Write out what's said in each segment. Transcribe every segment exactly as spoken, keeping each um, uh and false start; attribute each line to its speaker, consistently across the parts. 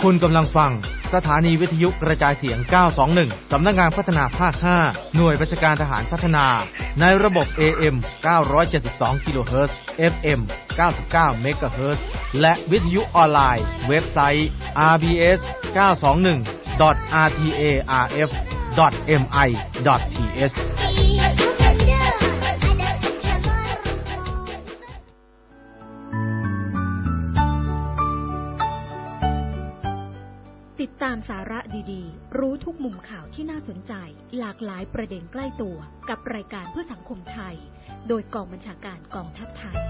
Speaker 1: คุณกำลังฟังสถานีวิทยุกระจายเสียงเก้าสองหนึ่งสำนักงานพัฒนาภาคห้าหน่วยบัญชาการทหารพัฒนาในระบบ เอ เอ็ม เก้าร้อยเจ็ดสิบสอง กิโลเฮิรตซ์ เอฟ เอ็ม เก้าสิบเก้า เมกะเฮิรตซ์และวิทยุออนไลน์เว็บไซต์ อาร์ บี เอส เก้าสองหนึ่ง ดอท อาร์ ที เอ อาร์ เอฟ ดอท เอ็ม ไอ ดอท ที เอส
Speaker 2: ติดตามสาระดีๆรู้ทุกมุมข่าวที่น่าสนใจหลากหลายประเด็นใกล้ตัวกับรายการเพื่อสังคมไทยโดยกองบัญชาการกองทัพไทย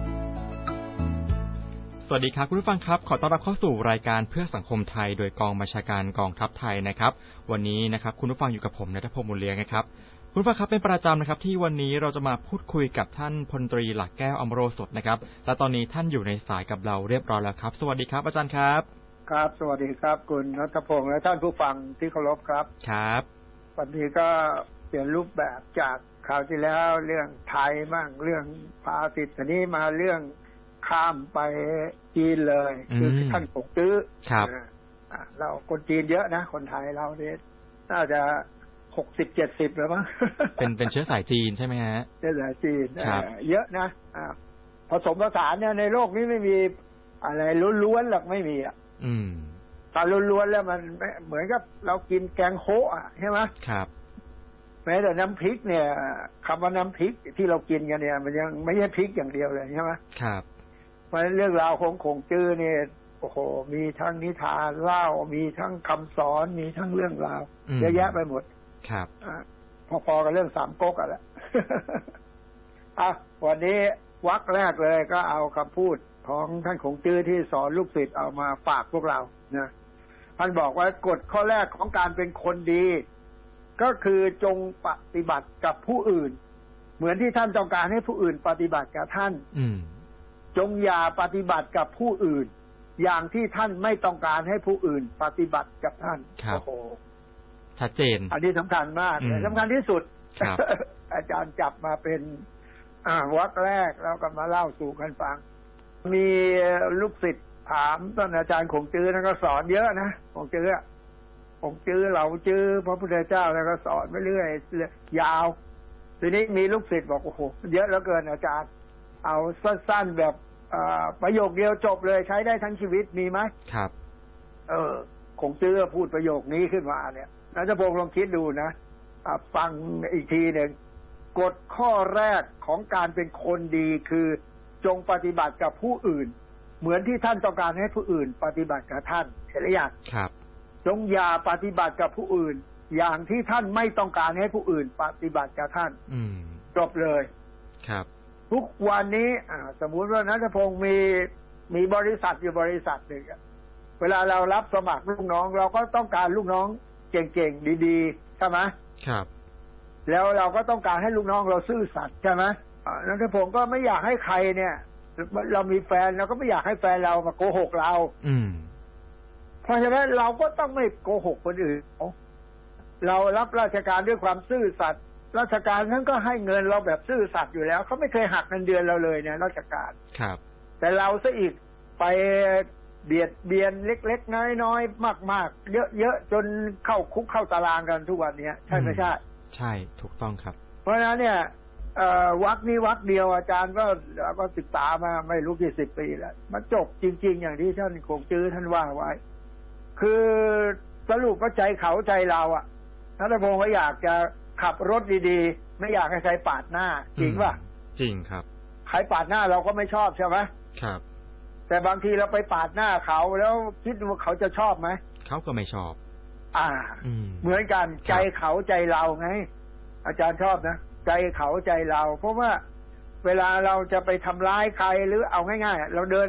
Speaker 3: สวัสดีครับคุณผู้ฟังครับขอต้อนรับเข้าสู่รายการเพื่อสังคมไทยโดยกองบัญชาการกองทัพไทยนะครับวันนี้นะครับคุณผู้ฟังอยู่กับผมณัฐพงษ์ บุญเลี้ยงนะครับคุณผู้ฟังครับเป็นประจำนะครับที่วันนี้เราจะมาพูดคุยกับท่านพลตรีหลักแก้วอมโรสดนะครับและตอนนี้ท่านอยู่ในสายกับเราเรียบร้อยแล้วครับสวัสดีครับอาจารย์ครับ
Speaker 4: ครับสวัสดีครับคุณณัฐพงษ์และท่านผู้ฟังที่เคารพครับ
Speaker 3: ครับ
Speaker 4: วันนี้ก็เปลี่ยนรูปแบบจากคราวที่แล้วเรื่องไทยบ้างเรื่องภาษิตอันนี้มาเรื่องข้ามไปจีนเลยคือท่านกงตื้อ
Speaker 3: ครับ
Speaker 4: เราคนจีนเยอะนะคนไทยเราเนี่ยน่าจะหกสิบเจ็ดสิบแล้วมั้ง
Speaker 3: เป็นเป็นเชื้อสายจีนใช่ไหมฮะ
Speaker 4: เชื้อสายจีนเยอะนะผสมผสานเนี่ยในโลกนี้ไม่มีอะไรล้วนๆหรอกไม่มีอ่ะตอนล้วนๆแล้วมันเหมือนกับเรากินแกงโฮะใช่ไหม
Speaker 3: ครับ
Speaker 4: แม้แต่น้ำพริกเนี่ยคำว่าน้ำพริกที่เรากินกันเนี่ยมันยังไม่ใช่พริกอย่างเดียวเลยใช่ไหม
Speaker 3: ครับ
Speaker 4: เพราะเรื่องราวของคงจื้อเนี่ยโอ้โหมีทั้งนิทานเล่ามีทั้งคำสอนมีทั้งเรื่องราวเยอะแยะไปหมด
Speaker 3: ครับ
Speaker 4: พอๆกับเรื่องสามก๊กอ่ะแหละอ่ะวันนี้วรรคแรกเลยก็เอาคำพูดของท่านคงจื้อที่สอนลูกศิษย์เอามาฝากพวกเรานะท่านบอกว่ากฎข้อแรกของการเป็นคนดีก็คือจงปฏิบัติกับผู้อื่นเหมือนที่ท่านต้องการให้ผู้อื่นปฏิบัติกับท่านจงอย่าปฏิบัติกับผู้อื่นอย่างที่ท่านไม่ต้องการให้ผู้อื่นปฏิบัติกับท่าน
Speaker 3: โอ้โหชัดเจน
Speaker 4: อันนี้สำคัญมากสำคัญที่สุดอาจารย์จับมาเป็นวรรคแรกแล้วก็มาเล่าสู่กันฟังมีลูกศิษย์ถามท่านอาจารย์คงจื้อนั่นก็สอนเยอะนะคงจื้อคงจื้อเราจื้อพระพุทธเจ้าแล้วก็สอนไปเรื่อยยาวทีนี้มีลูกศิษย์บอกโอ้โหเยอะเหลือเกินอาจารย์เอาสั้นๆแบบประโยคเดียวจบเลยใช้ได้ทั้งชีวิตมีไหม
Speaker 3: ครับ
Speaker 4: เออคงจื้อพูดประโยคนี้ขึ้นมาเนี่ยนัทพงษ์ลองคิดดูนะฟังอีกทีหนึ่งกฎข้อแรกของการเป็นคนดีคือจงปฏิบัติกับผู้อื่นเหมือนที่ท่านต้องการให้ผู้อื่นปฏิบัติกับท่านเห็นหรือยัง
Speaker 3: ครับ
Speaker 4: จงอย่าปฏิบัติกับผู้อื่นอย่างที่ท่านไม่ต้องการให้ผู้อื่นปฏิบัติกับท่านจบเลย
Speaker 3: ครับ
Speaker 4: ทุกวันนี้สมมุติว่าณัฐพงษ์มีมีบริษัทอยู่บริษัทหนึ่งเวลาเรารับสมัครลูกน้องเราก็ต้องการลูกน้องเก่งๆดีๆใช่ไหม
Speaker 3: ครับ
Speaker 4: แล้วเราก็ต้องการให้ลูกน้องเราซื่อสัตย์ใช่ไหมณัฐพงษ์ก็ไม่อยากให้ใครเนี่ยเรามีแฟนเราก็ไม่อยากให้แฟนเรามาโกหกเราเพราะฉะนั้นเราก็ต้องไม่โกหกคนอื่นเรารับราชการด้วยความซื่อสัตย์ราชการนั้นก็ให้เงินเราแบบซื่อสัตย์อยู่แล้วเขาไม่เคยหักเงินเดือนเราเลยเนี่ยราชการ
Speaker 3: ครับ
Speaker 4: แต่เราซะอีกไปเบียดเบียนเล็กๆน้อยๆมากๆเยอะๆจนเข้าคุกเข้าตารางกันทุกวันนี้ใช่ไม่ใช่
Speaker 3: ใช่ถูกต้องครับ
Speaker 4: เพราะฉะนั้นเนี่ยวรรคนี้วรรคเดียวอาจารย์ก็ก็ศึกษามาไม่รู้กี่สิบปีแล้วมันจบจริงๆอย่างที่ท่านคงจื้อท่านว่าไว้คือสรุปว่าใจเขาใจเราอ่ะณัฐพงษ์ก็อยากจะขับรถดีๆไม่อยากให้ใครปาดหน้าจริงป่ะ
Speaker 3: จริงครับ
Speaker 4: ใครปาดหน้าเราก็ไม่ชอบใช่ไหม
Speaker 3: ครับ
Speaker 4: แต่บางทีเราไปปาดหน้าเขาแล้วคิดว่าเขาจะชอบไหม
Speaker 3: เขาก็ไม่ชอบ
Speaker 4: อ่าเหมือนกันใจเขาใจเราไงอาจารย์ชอบนะใจเขาใจเราเพราะว่าเวลาเราจะไปทำร้ายใครหรือเอาง่ายๆเราเดิน